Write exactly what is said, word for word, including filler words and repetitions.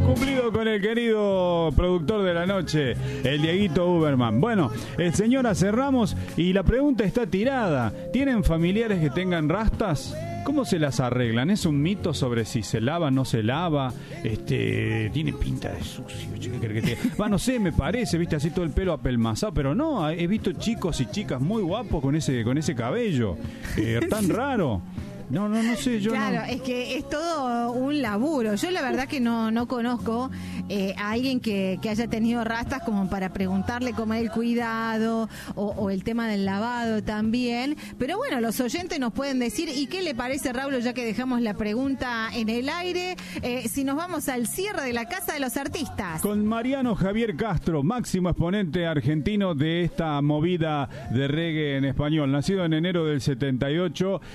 Cumplido con el querido productor de la noche, el Dieguito Uberman. Bueno, eh, señora, cerramos y la pregunta está tirada. ¿Tienen familiares que tengan rastas? ¿Cómo se las arreglan? ¿Es un mito sobre si se lava o no se lava? Este, tiene pinta de sucio. ¿Qué crees que te... Va, no sé, me parece, viste, así todo el pelo apelmazado, pero no, he visto chicos y chicas muy guapos con ese, con ese cabello. Eh, tan raro. No, no, no sé, yo Claro, no... es que es todo un laburo. Yo la verdad que no, no conozco eh, a alguien que, que haya tenido rastas como para preguntarle cómo es el cuidado o, o el tema del lavado también. Pero bueno, los oyentes nos pueden decir, ¿y qué le parece, Raúl, ya que dejamos la pregunta en el aire? Eh, si nos vamos al cierre de la Casa de los Artistas. Con Mariano Javier Castro, máximo exponente argentino de esta movida de reggae en español. Nacido en enero del setenta y ocho,